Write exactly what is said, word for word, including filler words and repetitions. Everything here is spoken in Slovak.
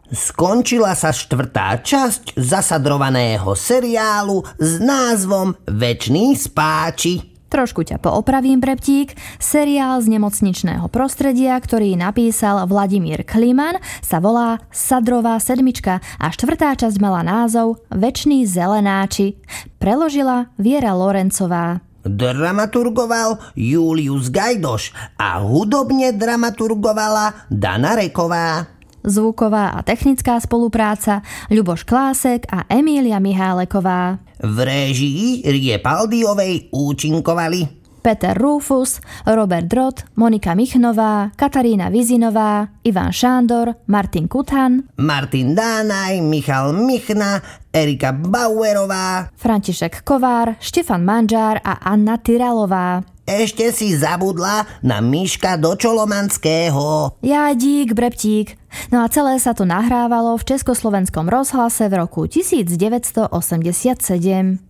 Skončila sa štvrtá časť zasadrovaného seriálu s názvom Večný spáči. Trošku ťa poopravím, Breptík. Seriál z nemocničného prostredia, ktorý napísal Vladimír Kliman, sa volá Sadrová sedmička a štvrtá časť mala názov Večný zelenáči. Preložila Viera Lorencová. Dramaturgoval Julius Gajdoš a hudobne dramaturgovala Dana Reková. Zvuková a technická spolupráca Ľuboš Klásek a Emília Miháleková. V réžii Rie Paldiovej účinkovali Peter Rufus, Robert Drott, Monika Michnová, Katarína Vizinová, Ivan Šándor, Martin Kuthan, Martin Dánaj, Michal Michna, Erika Bauerová, František Kovár, Štefan Manžár a Anna Tyralová. Ešte si zabudla na Miška Dočolomanského. Ja dík, Breptík. No a celé sa to nahrávalo v Československom rozhlase v roku devätnásť osemdesiatsedem.